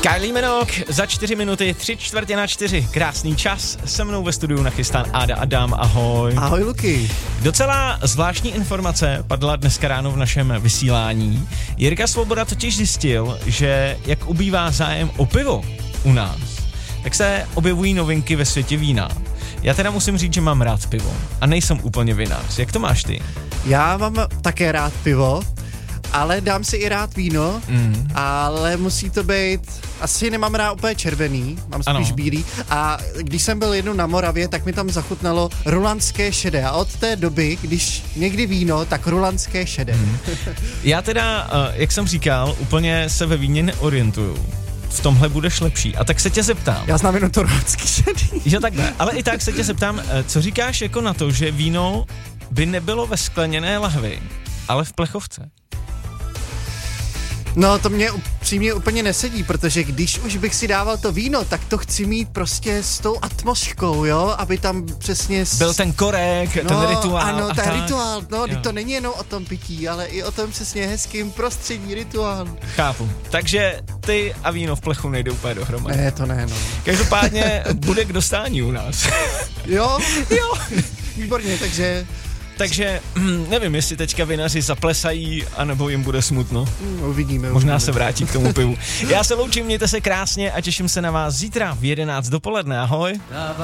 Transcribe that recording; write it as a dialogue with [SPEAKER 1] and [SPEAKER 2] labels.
[SPEAKER 1] Kylie Minogue za 4 minuty, 3/4 krásný čas, se mnou ve studiu nachystán Áda Adam, ahoj.
[SPEAKER 2] Ahoj Luky.
[SPEAKER 1] Docela zvláštní informace padla dneska ráno v našem vysílání. Jirka Svoboda totiž zjistil, že jak ubývá zájem o pivo u nás, tak se objevují novinky ve světě vína. Já teda musím říct, že mám rád pivo a nejsem úplně vinař. Jak to máš ty?
[SPEAKER 2] Já mám také rád pivo, ale dám si i rád víno, ale musí to být, asi nemám rád úplně červený, mám spíš bílý, a když jsem byl jednou na Moravě, tak mi tam zachutnalo rulandské šedé a od té doby, když někdy víno, tak rulandské šedé.
[SPEAKER 1] Já teda, jak jsem říkal, úplně se ve víně neorientuju. V tomhle budeš lepší. A tak se tě zeptám.
[SPEAKER 2] Já znám jenom to rulandský šedý.
[SPEAKER 1] Jo, takhle. Ale i tak se tě zeptám, co říkáš jako na to, že víno by nebylo ve skleněné lahvi, ale v plechovce?
[SPEAKER 2] No, to mě upřímně úplně nesedí, protože když už bych si dával to víno, tak to chci mít prostě s tou atmosférou, jo, aby tam přesně...
[SPEAKER 1] Byl ten korek, ten rituál.
[SPEAKER 2] Ano, ten rituál, to není jenom o tom pití, ale i o tom přesně hezkým prostředí rituál.
[SPEAKER 1] Chápu. Takže ty a víno v plechu nejde úplně dohromady.
[SPEAKER 2] Ne, to ne, no.
[SPEAKER 1] Každopádně bude k dostání u nás.
[SPEAKER 2] Jo? Jo. Výborně,
[SPEAKER 1] Takže nevím, jestli teďka vinaři zaplesají, anebo jim bude smutno.
[SPEAKER 2] Uvidíme.
[SPEAKER 1] Možná se vrátí k tomu pivu. Já se loučím, mějte se krásně a těším se na vás zítra v 11 dopoledne. Ahoj.